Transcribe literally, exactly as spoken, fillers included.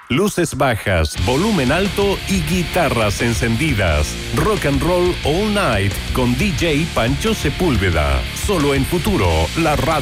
Luces bajas, volumen alto y guitarras encendidas. Rock and Roll All Night con D J Pancho Sepúlveda. Solo en Futuro, la radio.